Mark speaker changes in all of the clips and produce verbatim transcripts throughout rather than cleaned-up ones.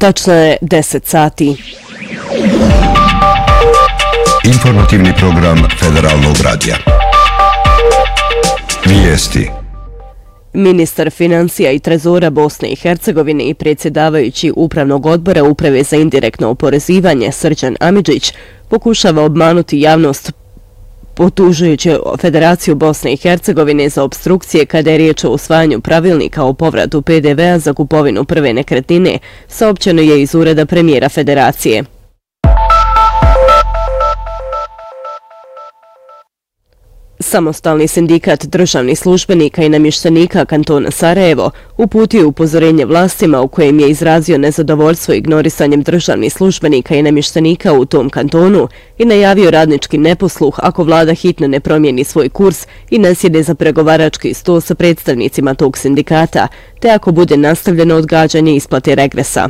Speaker 1: Tačno je deset sati.
Speaker 2: Informativni program Federalnog radija. Vijesti.
Speaker 1: Ministar financija i trezora Bosne i Hercegovine i predsjedavajući Upravnog odbora Uprave za indirektno oporezivanje Srđan Amidžić pokušava obmanuti javnost potužujući Federaciju Bosne i Hercegovine za opstrukcije kada je riječ o usvajanju pravilnika o povratu P D V-a za kupovinu prve nekretnine, saopćeno je iz ureda premijera Federacije. Samostalni sindikat državnih službenika i namještenika kantona Sarajevo uputio je upozorenje vlastima u kojem je izrazio nezadovoljstvo ignorisanjem državnih službenika i namještenika u tom kantonu i najavio radnički neposluh ako vlada hitno ne promijeni svoj kurs i ne sjede za pregovarački sto sa predstavnicima tog sindikata, te ako bude nastavljeno odgađanje isplate regresa.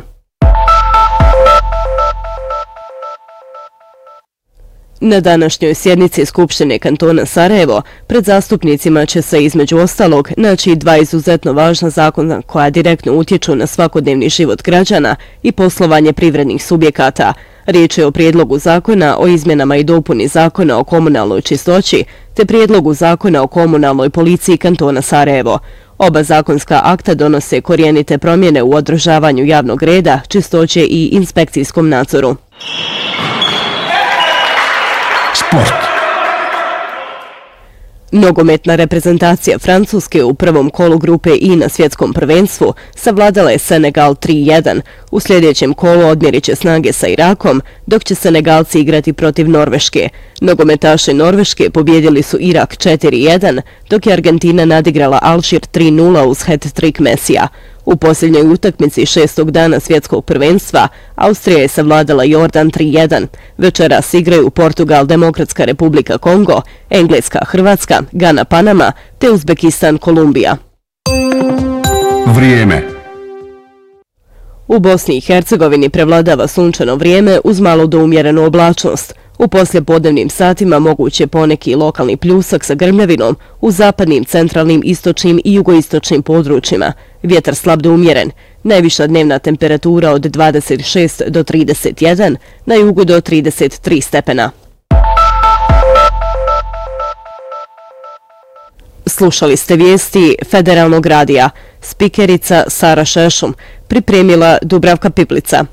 Speaker 1: Na današnjoj sjednici Skupštine kantona Sarajevo pred zastupnicima će se između ostalog naći dva izuzetno važna zakona koja direktno utječu na svakodnevni život građana i poslovanje privrednih subjekata. Riječ je o prijedlogu zakona o izmjenama i dopuni zakona o komunalnoj čistoći te prijedlogu zakona o komunalnoj policiji kantona Sarajevo. Oba zakonska akta donose korijenite promjene u održavanju javnog reda, čistoće i inspekcijskom nadzoru.
Speaker 2: Sport.
Speaker 1: Nogometna reprezentacija Francuske u prvom kolu grupe I na svjetskom prvenstvu savladala je Senegal tri jedan. U sljedećem kolu odmjerit će snage sa Irakom, dok će Senegalci igrati protiv Norveške. Nogometaši Norveške pobjedili su Irak četiri jedan, dok je Argentina nadigrala Alžir tri nula uz hat-trick Mesija. U posljednjoj utakmici šestog dana svjetskog prvenstva Austrija je savladala Jordan tri jedan. Večeras igraju Portugal, Demokratska republika Kongo, Engleska, Hrvatska, Gana, Panama te Uzbekistan, Kolumbija.
Speaker 2: Vrijeme.
Speaker 1: U Bosni i Hercegovini prevladava sunčano vrijeme uz malo do umjerenu oblačnost. U poslijepodnevnim satima moguće poneki lokalni pljusak sa grmljavinom u zapadnim, centralnim, istočnim i jugoistočnim područjima. Vjetar slab do umjeren. Najviša dnevna temperatura od dvadeset šest do trideset jedan, na jugu do trideset tri stepena. Slušali ste vijesti Federalnog radija. Spikerica Sara Šešum, pripremila Dubravka Piplica.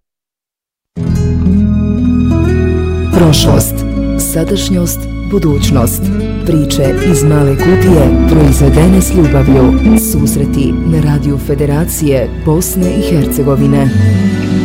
Speaker 3: Prošlost, sadašnjost, budućnost. Priče iz male kutije, proizvedene s ljubavlju. Susreti na radiju Federacije Bosne i Hercegovine.